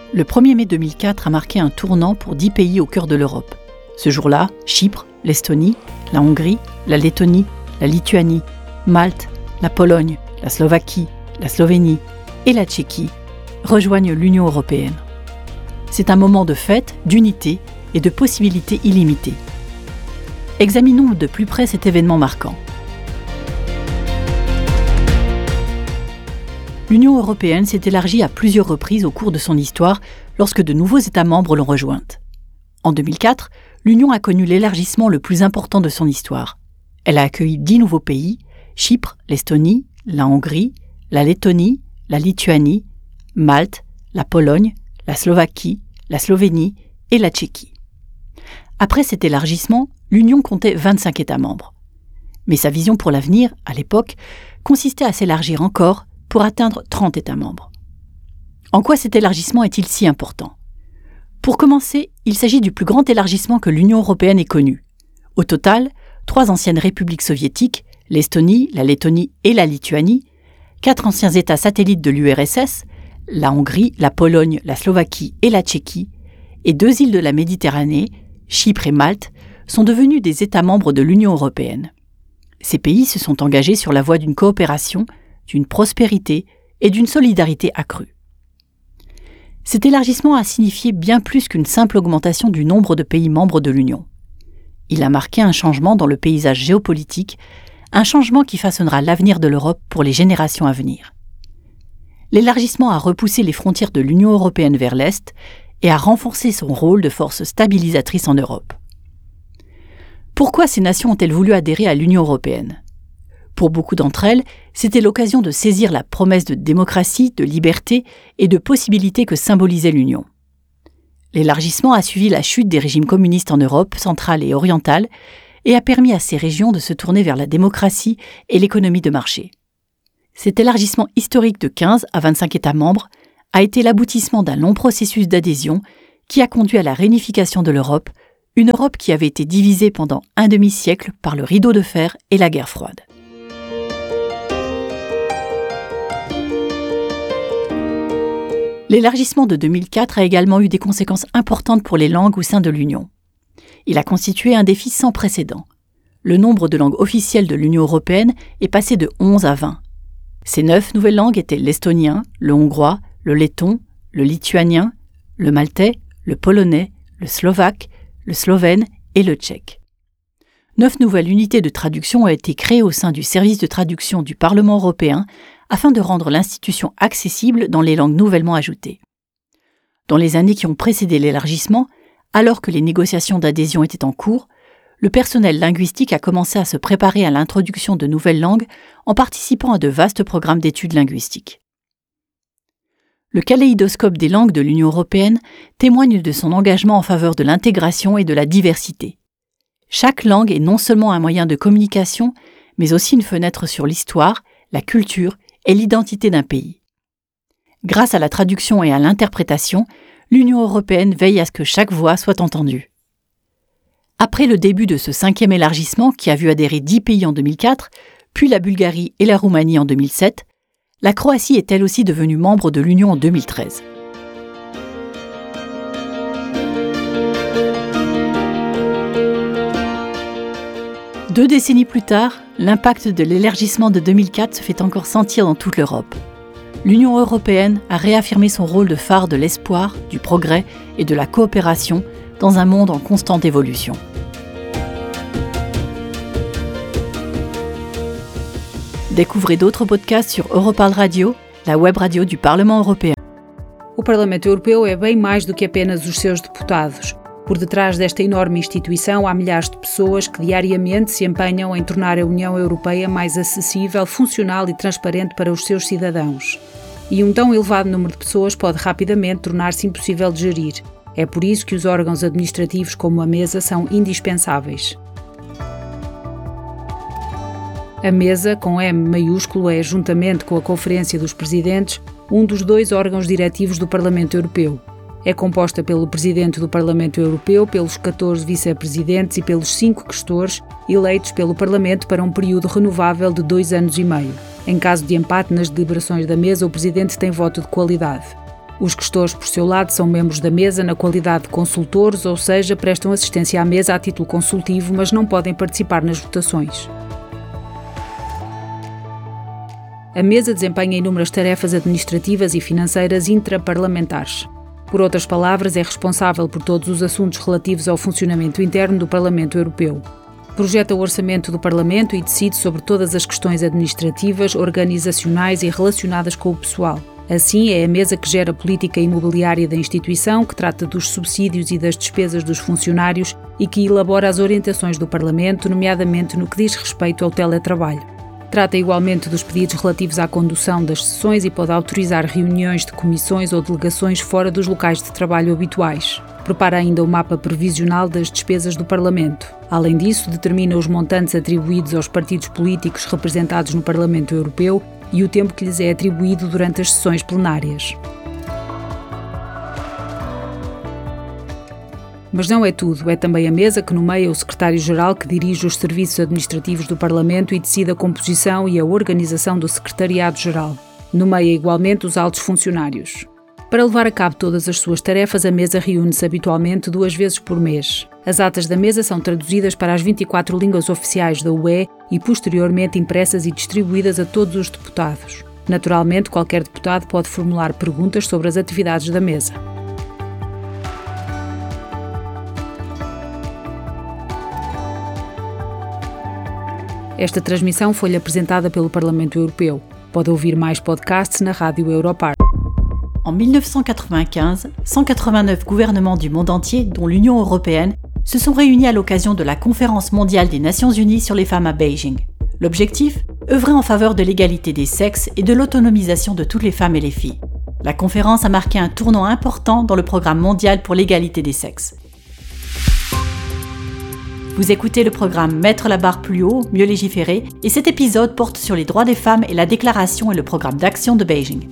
Le 1er mai 2004 a marqué un tournant pour 10 pays au cœur de l'Europe. Ce jour-là, Chypre, l'Estonie, la Hongrie, la Lettonie, la Lituanie, Malte, la Pologne, la Slovaquie, la Slovénie et la Tchéquie rejoignent l'Union européenne. C'est un moment de fête, d'unité et de possibilités illimitées. Examinons de plus près cet événement marquant. L'Union européenne s'est élargie à plusieurs reprises au cours de son histoire lorsque de nouveaux États membres l'ont rejointe. En 2004, l'Union a connu l'élargissement le plus important de son histoire. Elle a accueilli 10 nouveaux pays, Chypre, l'Estonie, la Hongrie, la Lettonie, la Lituanie, Malte, la Pologne, la Slovaquie, la Slovénie et la Tchéquie. Après cet élargissement, l'Union comptait 25 États membres. Mais sa vision pour l'avenir, à l'époque, consistait à s'élargir encore pour atteindre 30 États membres. En quoi cet élargissement est-il si important ? Pour commencer, il s'agit du plus grand élargissement que l'Union européenne ait connu. Au total, 3 anciennes républiques soviétiques, l'Estonie, la Lettonie et la Lituanie, 4 anciens États satellites de l'URSS, la Hongrie, la Pologne, la Slovaquie et la Tchéquie, et 2 îles de la Méditerranée, Chypre et Malte, sont devenus des États membres de l'Union européenne. Ces pays se sont engagés sur la voie d'une coopération, d'une prospérité et d'une solidarité accrue. Cet élargissement a signifié bien plus qu'une simple augmentation du nombre de pays membres de l'Union. Il a marqué un changement dans le paysage géopolitique, un changement qui façonnera l'avenir de l'Europe pour les générations à venir. L'élargissement a repoussé les frontières de l'Union européenne vers l'Est et a renforcé son rôle de force stabilisatrice en Europe. Pourquoi ces nations ont-elles voulu adhérer à l'Union européenne ? Pour beaucoup d'entre elles, c'était l'occasion de saisir la promesse de démocratie, de liberté et de possibilités que symbolisait l'Union. L'élargissement a suivi la chute des régimes communistes en Europe centrale et orientale et a permis à ces régions de se tourner vers la démocratie et l'économie de marché. Cet élargissement historique de 15 à 25 États membres a été l'aboutissement d'un long processus d'adhésion qui a conduit à la réunification de l'Europe, une Europe qui avait été divisée pendant un demi-siècle par le rideau de fer et la guerre froide. L'élargissement de 2004 a également eu des conséquences importantes pour les langues au sein de l'Union. Il a constitué un défi sans précédent. Le nombre de langues officielles de l'Union européenne est passé de 11 à 20. Ces 9 nouvelles langues étaient l'estonien, le hongrois, le letton, le lituanien, le maltais, le polonais, le slovaque, le slovène et le tchèque. 9 nouvelles unités de traduction ont été créées au sein du service de traduction du Parlement européen afin de rendre l'institution accessible dans les langues nouvellement ajoutées. Dans les années qui ont précédé l'élargissement, alors que les négociations d'adhésion étaient en cours, le personnel linguistique a commencé à se préparer à l'introduction de nouvelles langues en participant à de vastes programmes d'études linguistiques. Le kaléidoscope des langues de l'Union européenne témoigne de son engagement en faveur de l'intégration et de la diversité. Chaque langue est non seulement un moyen de communication, mais aussi une fenêtre sur l'histoire, la culture et l'identité d'un pays. Grâce à la traduction et à l'interprétation, l'Union européenne veille à ce que chaque voix soit entendue. Après le début de ce 5e élargissement qui a vu adhérer 10 pays en 2004, puis la Bulgarie et la Roumanie en 2007, la Croatie est elle aussi devenue membre de l'Union en 2013. Deux décennies plus tard, l'impact de l'élargissement de 2004 se fait encore sentir dans toute l'Europe. L'Union européenne a réaffirmé son rôle de phare de l'espoir, du progrès et de la coopération dans un monde en constante évolution. Découvrez d'autres podcasts sur Europarl Radio, la web radio du Parlement européen. O Parlamento Europeu é bem mais do que apenas os seus deputados. Por detrás desta enorme instituição há milhares de pessoas que diariamente se empenham em tornar a União Europeia mais acessível, funcional e transparente para os seus cidadãos. E tão elevado número de pessoas pode rapidamente tornar-se impossível de gerir. É por isso que os órgãos administrativos como a Mesa são indispensáveis. A Mesa, com M maiúsculo, é, juntamente com a Conferência dos Presidentes, dos 2 órgãos diretivos do Parlamento Europeu. É composta pelo Presidente do Parlamento Europeu, pelos 14 vice-presidentes e pelos 5 questores, eleitos pelo Parlamento para um período renovável de 2 anos e meio. Em caso de empate nas deliberações da Mesa, o Presidente tem voto de qualidade. Os questores, por seu lado, são membros da mesa na qualidade de consultores, ou seja, prestam assistência à mesa a título consultivo, mas não podem participar nas votações. A mesa desempenha inúmeras tarefas administrativas e financeiras intraparlamentares. Por outras palavras, é responsável por todos os assuntos relativos ao funcionamento interno do Parlamento Europeu. Projeta o orçamento do Parlamento e decide sobre todas as questões administrativas, organizacionais e relacionadas com o pessoal. Assim, é a mesa que gera a política imobiliária da instituição, que trata dos subsídios e das despesas dos funcionários e que elabora as orientações do Parlamento, nomeadamente no que diz respeito ao teletrabalho. Trata igualmente dos pedidos relativos à condução das sessões e pode autorizar reuniões de comissões ou delegações fora dos locais de trabalho habituais. Prepara ainda o mapa previsional das despesas do Parlamento. Além disso, determina os montantes atribuídos aos partidos políticos representados no Parlamento Europeu e o tempo que lhes é atribuído durante as sessões plenárias. Mas não é tudo, é também a mesa que nomeia o secretário-geral que dirige os serviços administrativos do Parlamento e decide a composição e a organização do secretariado-geral. Nomeia igualmente os altos funcionários. Para levar a cabo todas as suas tarefas, a mesa reúne-se habitualmente 2 vezes por mês. As atas da mesa são traduzidas para as 24 línguas oficiais da UE e posteriormente impressas e distribuídas a todos os deputados. Naturalmente, qualquer deputado pode formular perguntas sobre as atividades da mesa. Esta transmissão foi-lhe apresentada pelo Parlamento Europeu. Pode ouvir mais podcasts na Rádio Europar. En 1995, 189 gouvernements du monde entier, dont l'Union européenne, se sont réunis à l'occasion de la Conférence mondiale des Nations Unies sur les femmes à Beijing. L'objectif ? Œuvrer en faveur de l'égalité des sexes et de l'autonomisation de toutes les femmes et les filles. La conférence a marqué un tournant important dans le programme mondial pour l'égalité des sexes. Vous écoutez le programme Mettre la barre plus haut, mieux légiférer, et cet épisode porte sur les droits des femmes et la déclaration et le programme d'action de Beijing.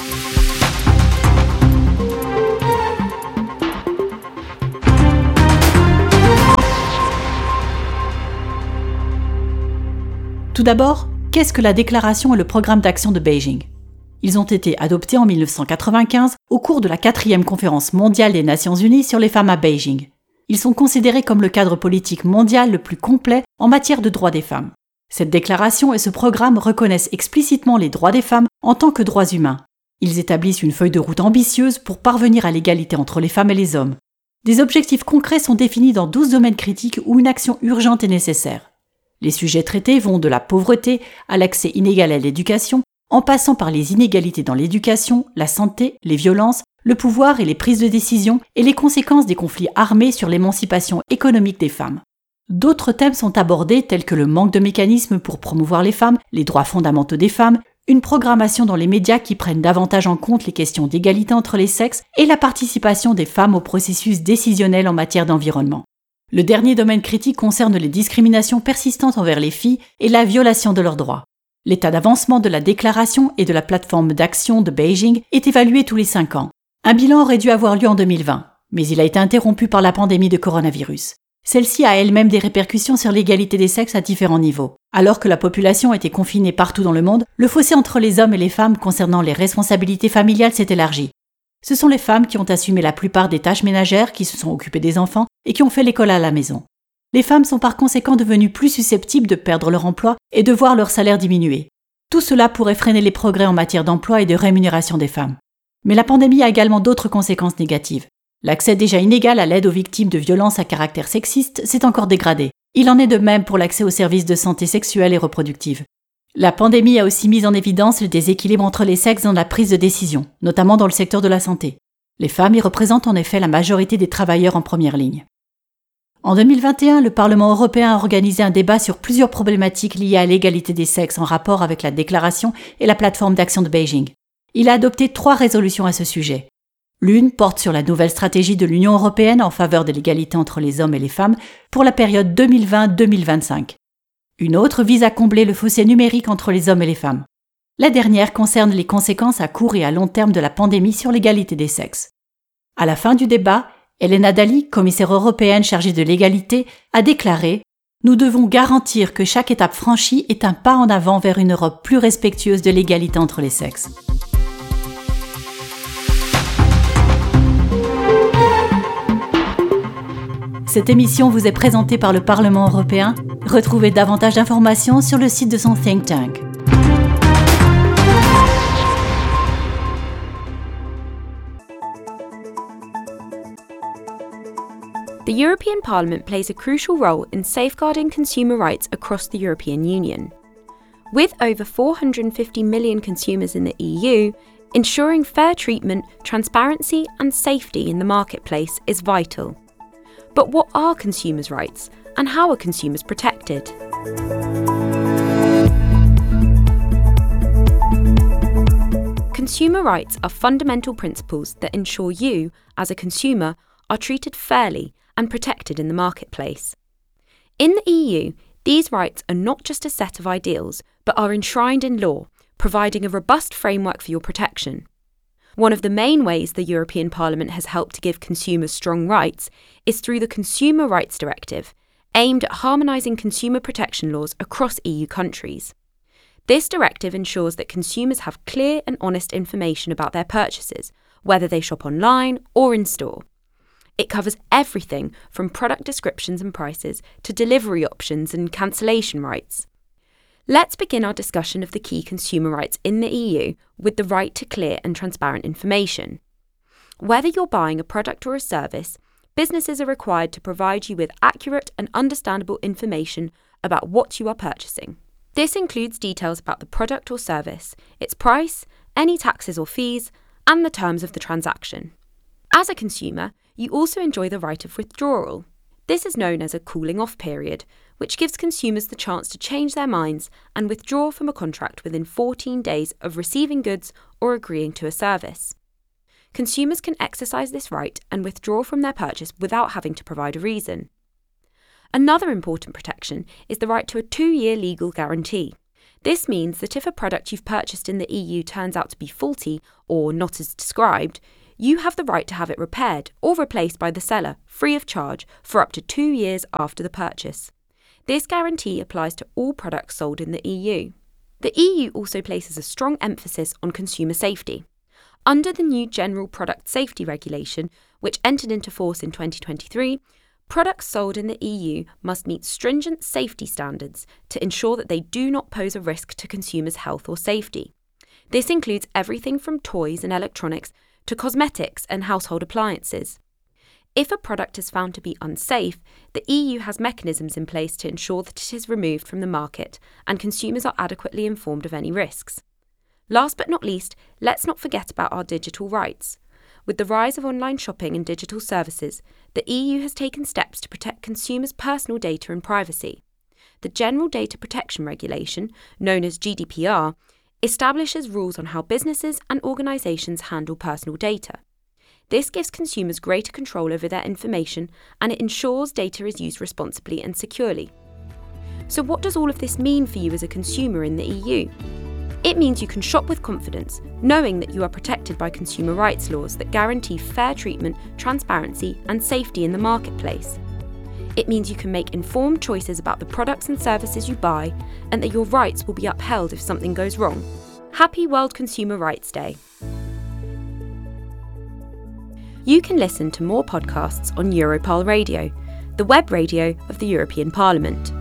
Tout d'abord, qu'est-ce que la déclaration et le programme d'action de Beijing ? Ils ont été adoptés en 1995 au cours de la 4e conférence mondiale des Nations Unies sur les femmes à Beijing. Ils sont considérés comme le cadre politique mondial le plus complet en matière de droits des femmes. Cette déclaration et ce programme reconnaissent explicitement les droits des femmes en tant que droits humains. Ils établissent une feuille de route ambitieuse pour parvenir à l'égalité entre les femmes et les hommes. Des objectifs concrets sont définis dans 12 domaines critiques où une action urgente est nécessaire. Les sujets traités vont de la pauvreté à l'accès inégal à l'éducation, en passant par les inégalités dans l'éducation, la santé, les violences, le pouvoir et les prises de décision et les conséquences des conflits armés sur l'émancipation économique des femmes. D'autres thèmes sont abordés tels que le manque de mécanismes pour promouvoir les femmes, les droits fondamentaux des femmes, une programmation dans les médias qui prennent davantage en compte les questions d'égalité entre les sexes et la participation des femmes au processus décisionnel en matière d'environnement. Le dernier domaine critique concerne les discriminations persistantes envers les filles et la violation de leurs droits. L'état d'avancement de la déclaration et de la plateforme d'action de Beijing est évalué tous les 5 ans. Un bilan aurait dû avoir lieu en 2020, mais il a été interrompu par la pandémie de coronavirus. Celle-ci a elle-même des répercussions sur l'égalité des sexes à différents niveaux. Alors que la population était confinée partout dans le monde, le fossé entre les hommes et les femmes concernant les responsabilités familiales s'est élargi. Ce sont les femmes qui ont assumé la plupart des tâches ménagères, qui se sont occupées des enfants et qui ont fait l'école à la maison. Les femmes sont par conséquent devenues plus susceptibles de perdre leur emploi et de voir leur salaire diminuer. Tout cela pourrait freiner les progrès en matière d'emploi et de rémunération des femmes. Mais la pandémie a également d'autres conséquences négatives. L'accès déjà inégal à l'aide aux victimes de violences à caractère sexiste s'est encore dégradé. Il en est de même pour l'accès aux services de santé sexuelle et reproductive. La pandémie a aussi mis en évidence le déséquilibre entre les sexes dans la prise de décision, notamment dans le secteur de la santé. Les femmes y représentent en effet la majorité des travailleurs en première ligne. En 2021, le Parlement européen a organisé un débat sur plusieurs problématiques liées à l'égalité des sexes en rapport avec la déclaration et la plateforme d'action de Beijing. Il a adopté 3 résolutions à ce sujet. L'une porte sur la nouvelle stratégie de l'Union européenne en faveur de l'égalité entre les hommes et les femmes pour la période 2020-2025. Une autre vise à combler le fossé numérique entre les hommes et les femmes. La dernière concerne les conséquences à court et à long terme de la pandémie sur l'égalité des sexes. À la fin du débat, Helena Dalli, commissaire européenne chargée de l'égalité, a déclaré « Nous devons garantir que chaque étape franchie est un pas en avant vers une Europe plus respectueuse de l'égalité entre les sexes. » Cette émission vous est présentée par le Parlement européen. Retrouvez davantage d'informations sur le site de son think tank. The European Parliament plays a crucial role in safeguarding consumer rights across the European Union. With over 450 million consumers in the EU, ensuring fair treatment, transparency and safety in the marketplace is vital. But what are consumers' rights and how are consumers protected? Consumer rights are fundamental principles that ensure you, as a consumer, are treated fairly and protected in the marketplace. In the EU, these rights are not just a set of ideals, but are enshrined in law, providing a robust framework for your protection. One of the main ways the European Parliament has helped to give consumers strong rights is through the Consumer Rights Directive, aimed at harmonising consumer protection laws across EU countries. This directive ensures that consumers have clear and honest information about their purchases, whether they shop online or in store. It covers everything from product descriptions and prices to delivery options and cancellation rights. Let's begin our discussion of the key consumer rights in the EU with the right to clear and transparent information. Whether you're buying a product or a service, businesses are required to provide you with accurate and understandable information about what you are purchasing. This includes details about the product or service, its price, any taxes or fees, and the terms of the transaction. As a consumer, you also enjoy the right of withdrawal. This is known as a cooling-off period, which gives consumers the chance to change their minds and withdraw from a contract within 14 days of receiving goods or agreeing to a service. Consumers can exercise this right and withdraw from their purchase without having to provide a reason. Another important protection is the right to a 2-year legal guarantee. This means that if a product you've purchased in the EU turns out to be faulty or not as described, you have the right to have it repaired or replaced by the seller, free of charge, for up to 2 years after the purchase. This guarantee applies to all products sold in the EU. The EU also places a strong emphasis on consumer safety. Under the new General Product Safety Regulation, which entered into force in 2023, products sold in the EU must meet stringent safety standards to ensure that they do not pose a risk to consumers' health or safety. This includes everything from toys and electronics to cosmetics and household appliances. If a product is found to be unsafe, the EU has mechanisms in place to ensure that it is removed from the market and consumers are adequately informed of any risks. Last but not least, let's not forget about our digital rights. With the rise of online shopping and digital services, the EU has taken steps to protect consumers' personal data and privacy. The General Data Protection Regulation, known as GDPR, establishes rules on how businesses and organisations handle personal data. This gives consumers greater control over their information and it ensures data is used responsibly and securely. So what does all of this mean for you as a consumer in the EU? It means you can shop with confidence, knowing that you are protected by consumer rights laws that guarantee fair treatment, transparency and safety in the marketplace. It means you can make informed choices about the products and services you buy and that your rights will be upheld if something goes wrong. Happy World Consumer Rights Day! You can listen to more podcasts on Europol Radio, the web radio of the European Parliament.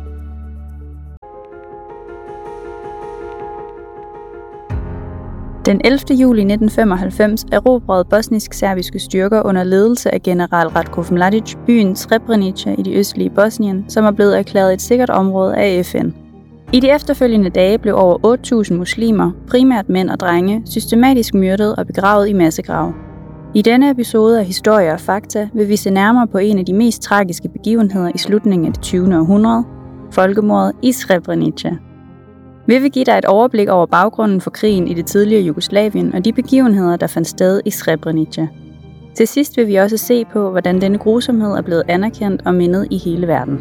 Den 11. juli 1995 erobrede bosnisk-serbiske styrker under ledelse af general Ratko Mladic byen Srebrenica i det østlige Bosnien, som er blevet erklæret et sikkert område af FN. I de efterfølgende dage blev over 8.000 muslimer, primært mænd og drenge, systematisk myrdet og begravet i massegrave. I denne episode af Historie og Fakta vil vi se nærmere på en af de mest tragiske begivenheder i slutningen af det 20. århundrede, folkemordet i Srebrenica. Vi vil give dig et overblik over baggrunden for krigen i det tidligere Jugoslavien og de begivenheder, der fandt sted i Srebrenica. Til sidst vil vi også se på, hvordan denne grusomhed er blevet anerkendt og mindet i hele verden.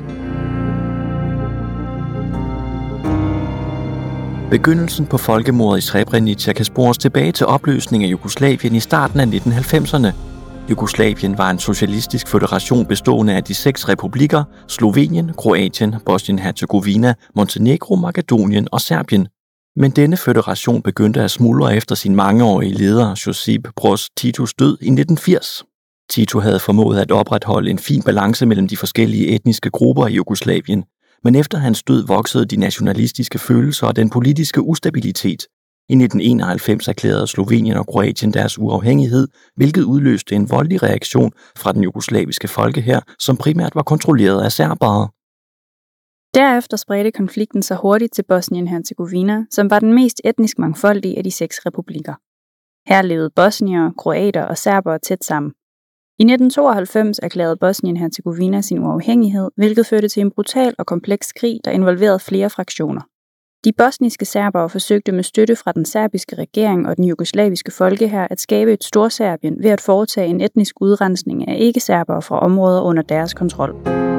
Begyndelsen på folkemordet i Srebrenica kan spores tilbage til opløsningen af Jugoslavien i starten af 1990'erne. Jugoslavien var en socialistisk føderation bestående af de 6 republikker, Slovenien, Kroatien, Bosnien-Herzegovina, Montenegro, Makedonien og Serbien. Men denne føderation begyndte at smuldre efter sin mangeårige leder, Josip Broz Titos død i 1980. Tito havde formået at opretholde en fin balance mellem de forskellige etniske grupper i Jugoslavien, men efter hans død voksede de nationalistiske følelser og den politiske ustabilitet. I 1991 erklærede Slovenien og Kroatien deres uafhængighed, hvilket udløste en voldelig reaktion fra den jugoslaviske folkehær, som primært var kontrolleret af serbere. Derefter spredte konflikten sig hurtigt til Bosnien-Hercegovina, som var den mest etnisk mangfoldige af de 6 republikker. Her levede bosniere, kroater og serbere tæt sammen. I 1992 erklærede Bosnien-Hercegovina sin uafhængighed, hvilket førte til en brutal og kompleks krig, der involverede flere fraktioner. De bosniske serbere forsøgte med støtte fra den serbiske regering og den jugoslaviske folkehær at skabe et Storserbien ved at foretage en etnisk udrensning af ikke-serbere fra områder under deres kontrol.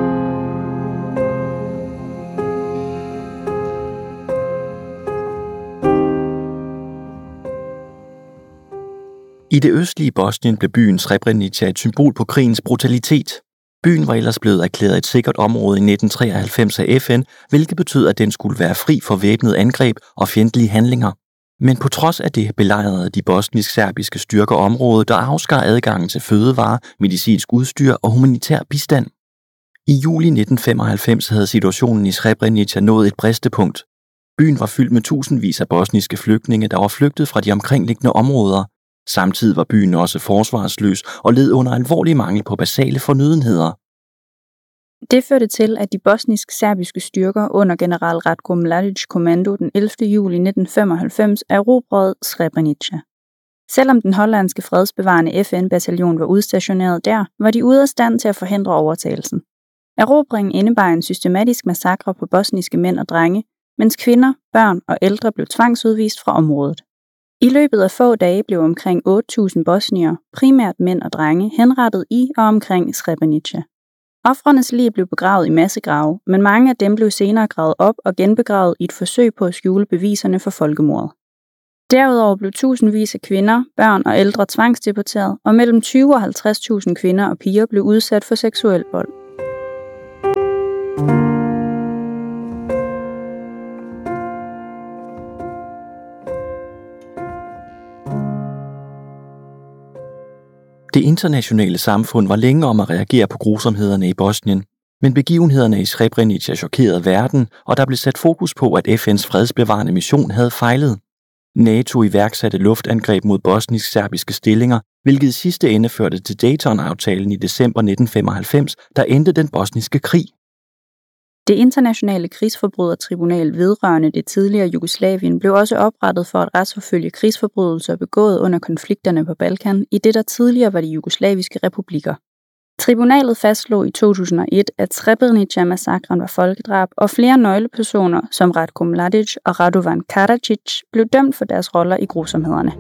I det østlige Bosnien blev byen Srebrenica et symbol på krigens brutalitet. Byen var ellers blevet erklæret et sikkert område i 1993 af FN, hvilket betød, at den skulle være fri for væbnede angreb og fjendtlige handlinger. Men på trods af det belejrede de bosnisk-serbiske styrker området, der afskar adgangen til fødevarer, medicinsk udstyr og humanitær bistand. I juli 1995 havde situationen i Srebrenica nået et bristepunkt. Byen var fyldt med tusindvis af bosniske flygtninge, der var flygtet fra de omkringliggende områder. Samtidig var byen også forsvarsløs og led under alvorlig mangel på basale fornødenheder. Det førte til, at de bosnisk-serbiske styrker under general Ratko Mladić kommando den 11. juli 1995 erobrede Srebrenica. Selvom den hollandske fredsbevarende FN-bataljon var udstationeret der, var de ude af stand til at forhindre overtagelsen. Erobringen indebar en systematisk massakre på bosniske mænd og drenge, mens kvinder, børn og ældre blev tvangsudvist fra området. I løbet af få dage blev omkring 8.000 bosniere, primært mænd og drenge, henrettet i og omkring Srebrenica. Ofrenes lig blev begravet i massegrave, men mange af dem blev senere gravet op og genbegravet i et forsøg på at skjule beviserne for folkemordet. Derudover blev tusindvis af kvinder, børn og ældre tvangsdeporteret, og mellem 20 og 50.000 kvinder og piger blev udsat for seksuel vold. Det internationale samfund var længe om at reagere på grusomhederne i Bosnien, men begivenhederne i Srebrenica chokerede verden, og der blev sat fokus på, at FN's fredsbevarende mission havde fejlet. NATO iværksatte luftangreb mod bosnisk-serbiske stillinger, hvilket i sidste ende førte til Dayton-aftalen i december 1995, der endte den bosniske krig. Det internationale krigsforbrydertribunal vedrørende det tidligere Jugoslavien blev også oprettet for at retsforfølge krigsforbrydelser begået under konflikterne på Balkan, i det der tidligere var de jugoslaviske republikker. Tribunalet fastslog i 2001, at Srebrenica-massakren var folkedrab, og flere nøglepersoner som Ratko Mladić og Radovan Karadzic blev dømt for deres roller i grusomhederne.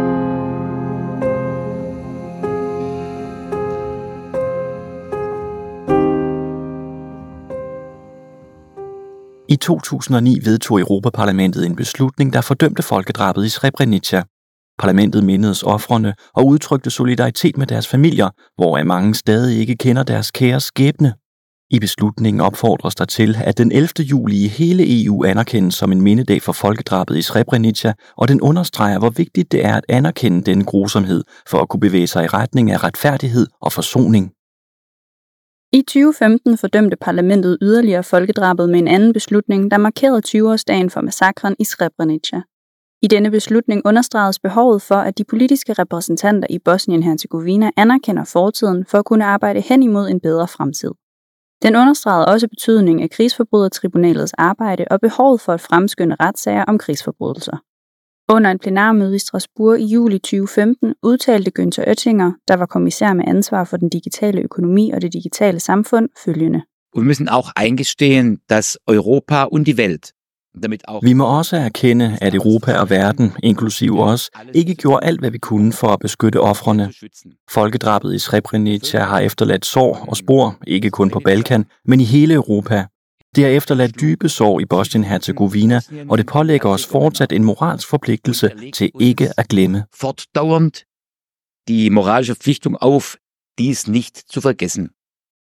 I 2009 vedtog Europaparlamentet en beslutning, der fordømte folkedrabet i Srebrenica. Parlamentet mindedes ofrene og udtrykte solidaritet med deres familier, hvoraf mange stadig ikke kender deres kære skæbne. I beslutningen opfordres der til, at den 11. juli i hele EU anerkendes som en mindedag for folkedrabet i Srebrenica, og den understreger, hvor vigtigt det er at anerkende denne grusomhed for at kunne bevæge sig i retning af retfærdighed og forsoning. I 2015 fordømte parlamentet yderligere folkedrabet med en anden beslutning, der markerede 20-årsdagen for massakren i Srebrenica. I denne beslutning understregedes behovet for, at de politiske repræsentanter i Bosnien-Hercegovina anerkender fortiden for at kunne arbejde hen imod en bedre fremtid. Den understregede også betydningen af krigsforbrydertribunalets arbejde og behovet for at fremskynde retssager om krigsforbrydelser. Under en plenarmøde i Strasbourg i juli 2015 udtalte Günther Oettinger, der var kommissær med ansvar for den digitale økonomi og det digitale samfund, følgende. Wir müssen auch eingestehen, dass Europa und die Welt Vi må også erkende, at Europa og verden, inklusive os, ikke gjorde alt, hvad vi kunne for at beskytte ofrene. Folkedrabet i Srebrenica har efterladt sår og spor, ikke kun på Balkan, men i hele Europa. Det har efterladt dybe sår i Bosnien-Hercegovina, og det pålægger os fortsat en moralsk forpligtelse til ikke at glemme. Fortdauernd die moralische Verpflichtung auf, dies nicht zu vergessen.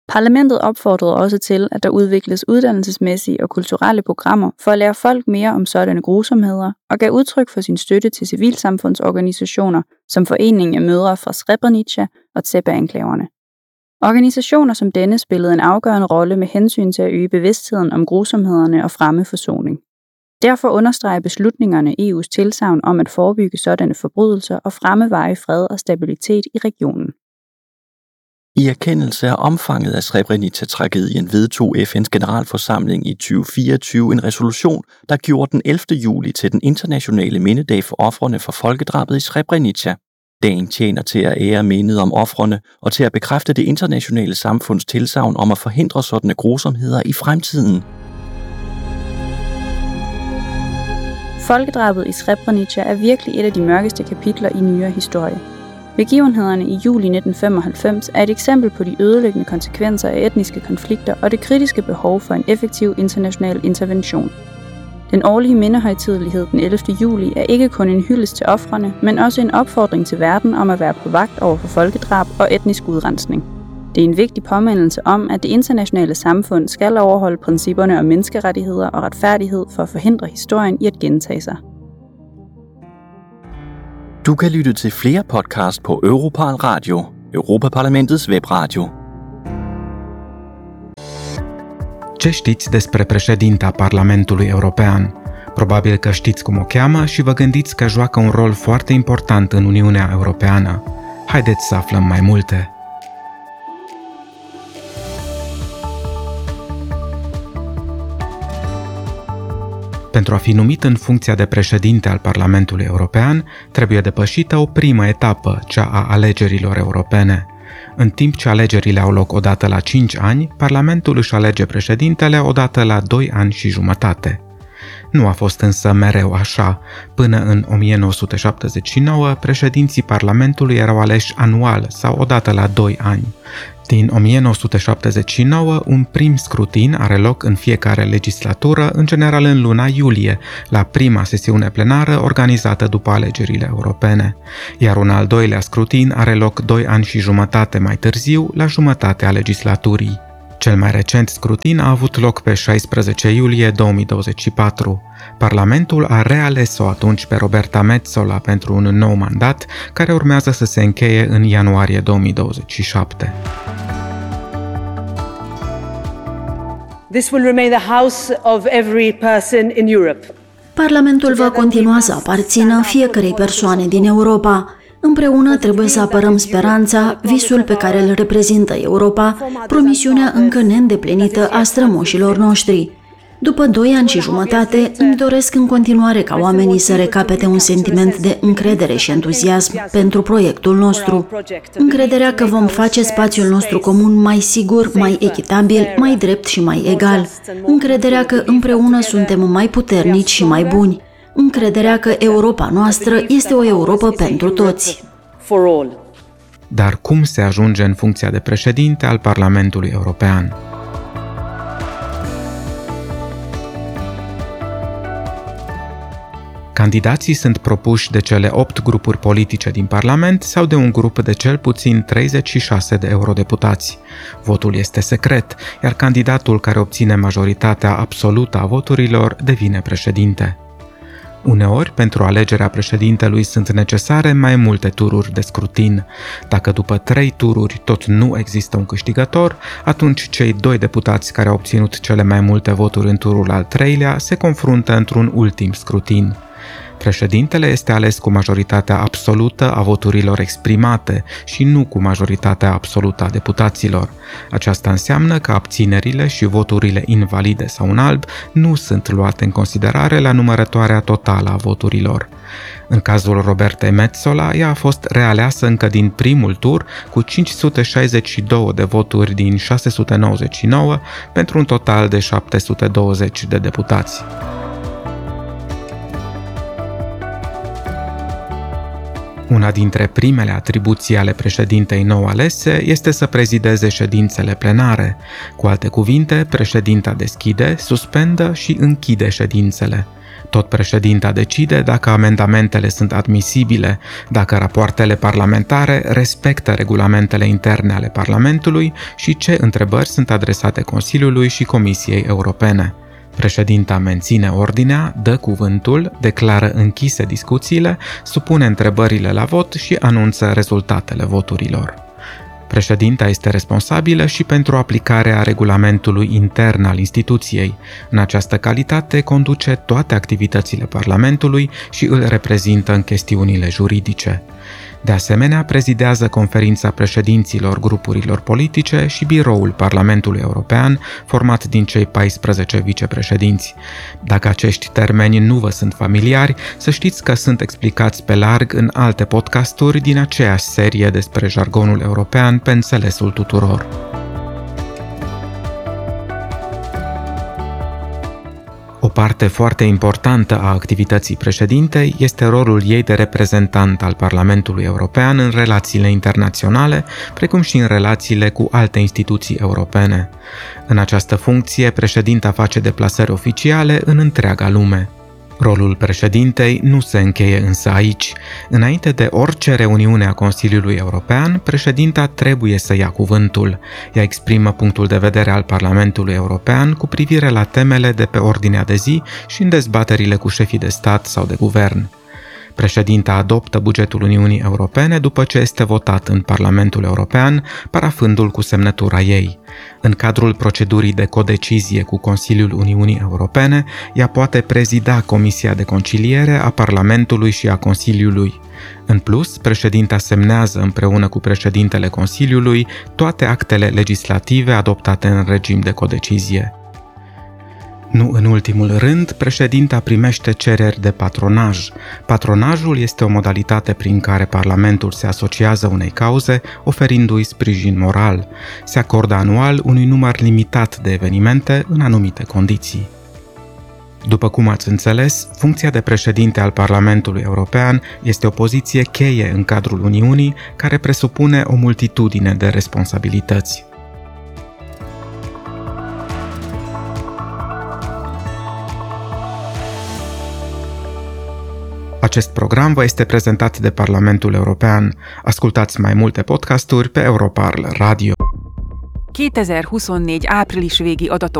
Parlamentet opfordrede også til, at der udvikles uddannelsesmæssige og kulturelle programmer for at lære folk mere om sådanne grusomheder, og gav udtryk for sin støtte til civilsamfundsorganisationer som Foreningen af Mødre fra Srebrenica og Zepa-enklaverne. Organisationer som denne spillede en afgørende rolle med hensyn til at øge bevidstheden om grusomhederne og fremme forsoning. Derfor understreger beslutningerne EU's tilsagn om at forebygge sådanne forbrydelser og fremme varig fred og stabilitet i regionen. I erkendelse af omfanget af Srebrenica-tragedien vedtog FN's generalforsamling i 2024 en resolution, der gjorde den 11. juli til den internationale mindedag for ofrene for folkedrabet i Srebrenica. Dagen tjener til at ære mindet om ofrene og til at bekræfte det internationale samfunds tilsagn om at forhindre sådanne grusomheder i fremtiden. Folkedrabet i Srebrenica er virkelig et af de mørkeste kapitler i nyere historie. Begivenhederne i juli 1995 er et eksempel på de ødelæggende konsekvenser af etniske konflikter og det kritiske behov for en effektiv international intervention. Den årlige mindehøjtidelighed den 11. juli er ikke kun en hyldest til ofrene, men også en opfordring til verden om at være på vagt over for folkedrab og etnisk udrensning. Det er en vigtig påmindelse om, at det internationale samfund skal overholde principperne om menneskerettigheder og retfærdighed for at forhindre historien i at gentage sig. Du kan lytte til flere podcasts på Europarl Radio, Europaparlamentets webradio. Ce știți despre președinta Parlamentului European? Probabil că știți cum o cheamă și vă gândiți că joacă un rol foarte important în Uniunea Europeană. Haideți să aflăm mai multe. Pentru a fi numit în funcția de președinte al Parlamentului European, trebuie depășită o primă etapă, cea a alegerilor europene. În timp ce alegerile au loc odată la 5 ani, Parlamentul își alege președintele odată la 2 ani și jumătate. Nu a fost însă mereu așa. Până în 1979, președinții Parlamentului erau aleși anual sau odată la 2 ani. Din 1979, un prim scrutin are loc în fiecare legislatură, în general în luna iulie, la prima sesiune plenară organizată după alegerile europene, iar un al doilea scrutin are loc 2 ani și jumătate mai târziu, la jumătatea legislaturii. Cel mai recent scrutin a avut loc pe 16 iulie 2024. Parlamentul a reales-o atunci pe Roberta Metsola pentru un nou mandat, care urmează să se încheie în ianuarie 2027. This will remain the house of every person in Europe. Parlamentul va continua să aparțină fiecărei persoane din Europa. Împreună trebuie să apărăm speranța, visul pe care îl reprezintă Europa, promisiunea încă neîndeplinită a strămoșilor noștri. După 2 ani și jumătate, îmi doresc în continuare ca oamenii să recapete un sentiment de încredere și entuziasm pentru proiectul nostru. Încrederea că vom face spațiul nostru comun mai sigur, mai echitabil, mai drept și mai egal. Încrederea că împreună suntem mai puternici și mai buni. Încrederea că Europa noastră este o Europă pentru toți. Dar cum se ajunge în funcția de președinte al Parlamentului European? Candidații sunt propuși de cele 8 grupuri politice din Parlament sau de un grup de cel puțin 36 de eurodeputați. Votul este secret, iar candidatul care obține majoritatea absolută a voturilor devine președinte. Uneori, pentru alegerea președintelui sunt necesare mai multe tururi de scrutin. Dacă după 3 tururi tot nu există un câștigător, atunci cei 2 deputați care au obținut cele mai multe voturi în turul al 3-lea se confruntă într-un ultim scrutin. Președintele este ales cu majoritatea absolută a voturilor exprimate și nu cu majoritatea absolută a deputaților. Aceasta înseamnă că abținerile și voturile invalide sau în alb nu sunt luate în considerare la numărătoarea totală a voturilor. În cazul Robertei Metsola, ea a fost realeasă încă din primul tur cu 562 de voturi din 699 pentru un total de 720 de deputați. Una dintre primele atribuții ale președintei nou alese este să prezideze ședințele plenare. Cu alte cuvinte, președinta deschide, suspendă și închide ședințele. Tot președinta decide dacă amendamentele sunt admisibile, dacă rapoartele parlamentare respectă regulamentele interne ale Parlamentului și ce întrebări sunt adresate Consiliului și Comisiei Europene. Președinta menține ordinea, dă cuvântul, declară închise discuțiile, supune întrebările la vot și anunță rezultatele voturilor. Președinta este responsabilă și pentru aplicarea regulamentului intern al instituției. În această calitate conduce toate activitățile Parlamentului și îl reprezintă în chestiunile juridice. De asemenea, prezidează conferința președinților grupurilor politice și biroul Parlamentului European, format din cei 14 vicepreședinți. Dacă acești termeni nu vă sunt familiari, să știți că sunt explicați pe larg în alte podcasturi din aceeași serie despre jargonul european pe înțelesul tuturor. O parte foarte importantă a activității președintei este rolul ei de reprezentant al Parlamentului European în relațiile internaționale, precum și în relațiile cu alte instituții europene. În această funcție, președinta face deplasări oficiale în întreaga lume. Rolul președintei nu se încheie însă aici. Înainte de orice reuniune a Consiliului European, președinta trebuie să ia cuvântul. Ea exprimă punctul de vedere al Parlamentului European cu privire la temele de pe ordinea de zi și în dezbaterile cu șefii de stat sau de guvern. Președinta adoptă bugetul Uniunii Europene după ce este votat în Parlamentul European, parafându-l cu semnătura ei. În cadrul procedurii de codecizie cu Consiliul Uniunii Europene, ea poate prezida Comisia de Conciliere a Parlamentului și a Consiliului. În plus, președinta semnează împreună cu președintele Consiliului toate actele legislative adoptate în regim de codecizie. Nu în ultimul rând, președinta primește cereri de patronaj. Patronajul este o modalitate prin care Parlamentul se asociază unei cauze, oferindu-i sprijin moral. Se acordă anual unui număr limitat de evenimente în anumite condiții. După cum ați înțeles, funcția de președinte al Parlamentului European este o poziție cheie în cadrul Uniunii, care presupune o multitudine de responsabilități. Acest program vă este prezentat de Parlamentul European. Ascultați mai multe podcasturi pe Europarl Radio. 2024 április végi adatok